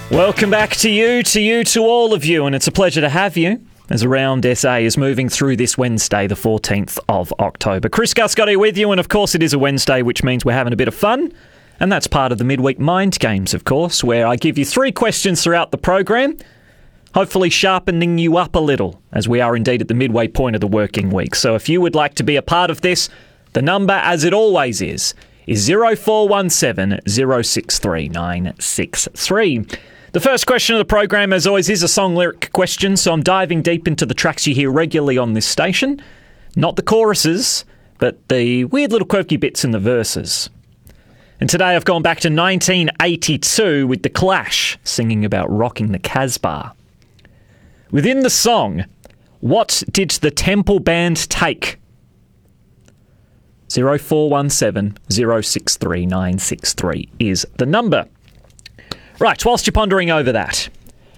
Welcome back to all of you, and it's a pleasure to have you as Around SA is moving through this Wednesday, the 14th of October. Chris Gascotti with you, and of course it is a Wednesday, which means we're having a bit of fun, and that's part of the Midweek Mind Games, of course, where I give you 3 questions throughout the program, hopefully sharpening you up a little, as we are indeed at the midway point of the working week. So if you would like to be a part of this, the number, as it always is 0417 063 963. The first question of the program, as always, is a song lyric question, so I'm diving deep into the tracks you hear regularly on this station. Not the choruses, but the weird little quirky bits in the verses. And today I've gone back to 1982 with The Clash singing about rocking the Casbah. Within the song, what did the Temple Band take? 0417 063 963 is the number. Right, whilst you're pondering over that,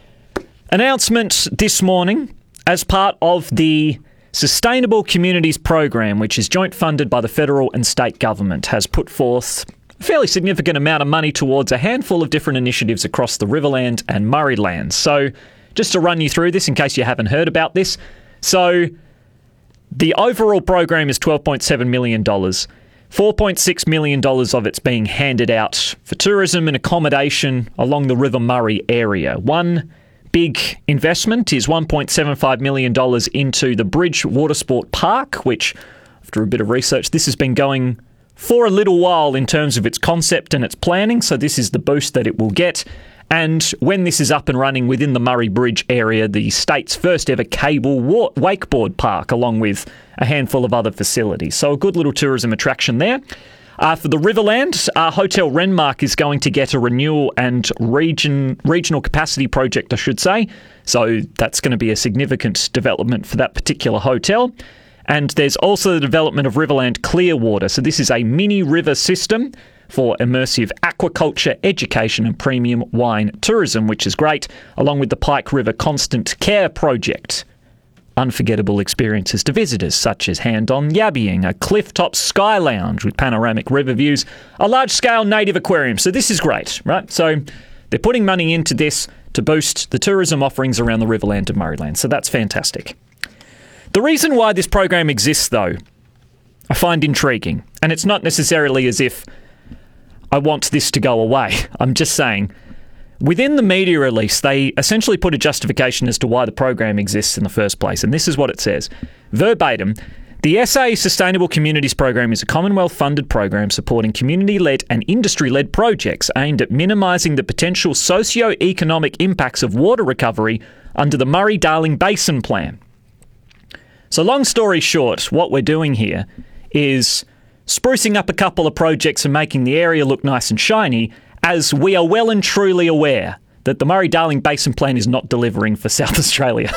announcement this morning as part of the Sustainable Communities Program, which is joint funded by the federal and state government, has put forth a fairly significant amount of money towards a handful of different initiatives across the Riverland and Murrayland. So just to run you through this in case you haven't heard about this. So the overall program is $12.7 million. $4.6 million of it's being handed out for tourism and accommodation along the River Murray area. One big investment is $1.75 million into the Bridge Watersport Park, which, after a bit of research, this has been going for a little while in terms of its concept and its planning, so this is the boost that it will get. And when this is up and running within the Murray Bridge area, the state's first ever cable wakeboard park, along with a handful of other facilities. So a good little tourism attraction there. For the Riverland, Hotel Renmark is going to get a renewal and regional capacity project, I should say. So that's going to be a significant development for that particular hotel. And there's also the development of Riverland Clearwater. So this is a mini river system for immersive aquaculture, education and premium wine tourism, which is great, along with the Pike River Constant Care Project. Unforgettable experiences to visitors, such as hand-on yabbying, a cliff-top sky lounge with panoramic river views, a large-scale native aquarium. So this is great, right? So they're putting money into this to boost the tourism offerings around the Riverland and Murrayland. So that's fantastic. The reason why this program exists, though, I find intriguing. And it's not necessarily as if I want this to go away. I'm just saying, within the media release, they essentially put a justification as to why the program exists in the first place. And this is what it says. Verbatim, the SA Sustainable Communities Program is a Commonwealth-funded program supporting community-led and industry-led projects aimed at minimising the potential socio-economic impacts of water recovery under the Murray-Darling Basin Plan. So long story short, what we're doing here is sprucing up a couple of projects and making the area look nice and shiny, as we are well and truly aware that the Murray-Darling Basin Plan is not delivering for South Australia.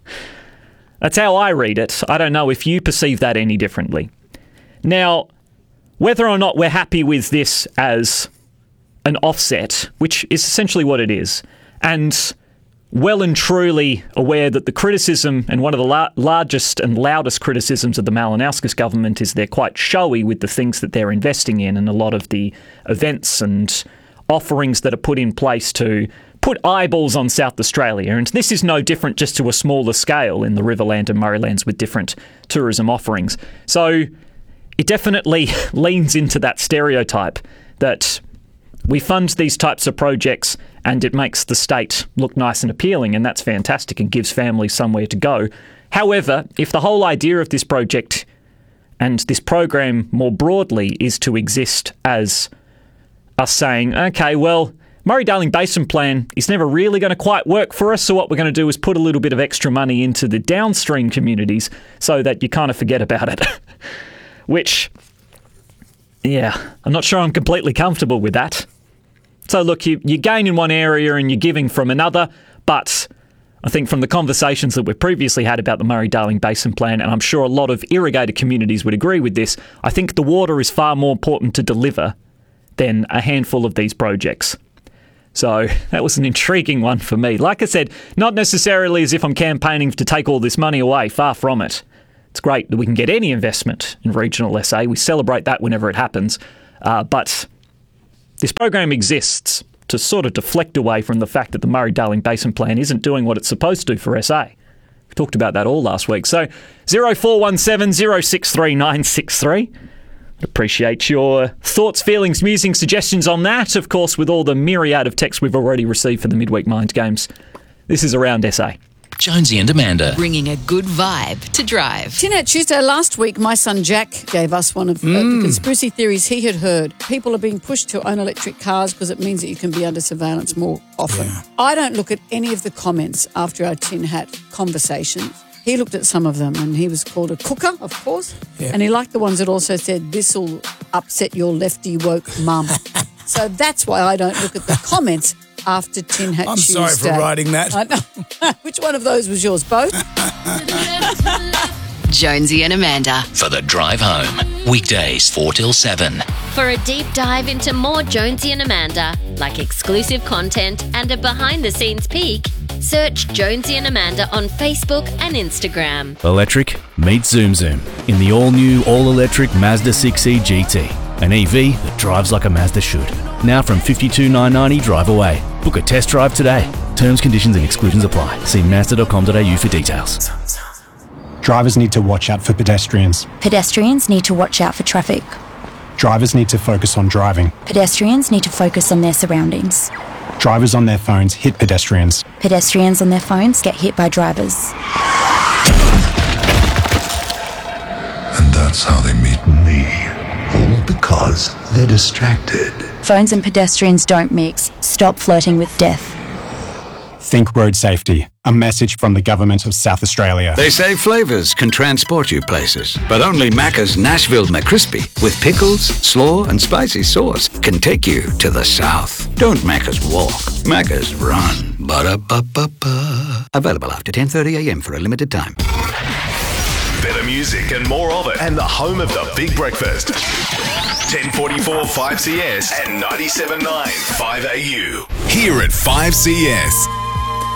That's how I read it. I don't know if you perceive that any differently. Now, whether or not we're happy with this as an offset, which is essentially what it is, and well and truly aware that the criticism, and one of the largest and loudest criticisms of the Malinowskis government, is they're quite showy with the things that they're investing in and a lot of the events and offerings that are put in place to put eyeballs on South Australia. And this is no different, just to a smaller scale in the Riverland and Murraylands with different tourism offerings. So it definitely leans into that stereotype that we fund these types of projects and it makes the state look nice and appealing, and that's fantastic and gives families somewhere to go. However, if the whole idea of this project and this program more broadly is to exist as us saying, okay, well, Murray-Darling Basin Plan is never really going to quite work for us, so what we're going to do is put a little bit of extra money into the downstream communities so that you kind of forget about it. Which, yeah, I'm not sure I'm completely comfortable with that. So look, you gain in one area and you're giving from another, but I think from the conversations that we've previously had about the Murray-Darling Basin Plan, and I'm sure a lot of irrigated communities would agree with this, I think the water is far more important to deliver than a handful of these projects. So that was an intriguing one for me. Like I said, not necessarily as if I'm campaigning to take all this money away, far from it. It's great that we can get any investment in regional SA. We celebrate that whenever it happens. But this program exists, to sort of deflect away from the fact that the Murray-Darling Basin Plan isn't doing what it's supposed to for SA. We talked about that all last week. So 0417 063 963. I'd appreciate your thoughts, feelings, musings, suggestions on that. Of course, with all the myriad of texts we've already received for the Midweek Mind games. This is Around SA. Jonesy and Amanda. Bringing a good vibe to drive. Tin Hat Tuesday last week, my son Jack gave us one of the conspiracy theories he had heard. People are being pushed to own electric cars because it means that you can be under surveillance more often. Yeah. I don't look at any of the comments after our Tin Hat conversations. He looked at some of them and he was called a cooker, of course. Yeah. And he liked the ones that also said, this'll upset your lefty woke mum. So that's why I don't look at the comments after Tin Hat Tuesday. I'm sorry for writing that. I know. Which one of those was yours? Both? Jonesy and Amanda. For the drive home. Weekdays 4 till 7. For a deep dive into more Jonesy and Amanda, like exclusive content and a behind-the-scenes peek, search Jonesy and Amanda on Facebook and Instagram. Electric meets Zoom Zoom in the all-new, all-electric Mazda 6e GT. An EV that drives like a Mazda should. Now from $52,990 drive away. Book a test drive today. Terms, conditions and exclusions apply. See mazda.com.au for details. Drivers need to watch out for pedestrians. Pedestrians need to watch out for traffic. Drivers need to focus on driving. Pedestrians need to focus on their surroundings. Drivers on their phones hit pedestrians. Pedestrians on their phones get hit by drivers. And that's how they meet me. All because they're distracted. Phones and pedestrians don't mix. Stop flirting with death. Think road safety. A message from the Government of South Australia. They say flavours can transport you places, but only Macca's Nashville McCrispy with pickles, slaw and spicy sauce can take you to the south. Don't Macca's walk. Macca's run. Ba-da-ba-ba-ba. Available after 10:30am for a limited time. Better music and more of it. And the home of the Big Breakfast. 1044 5CS and 97.9 5AU. Here at 5CS.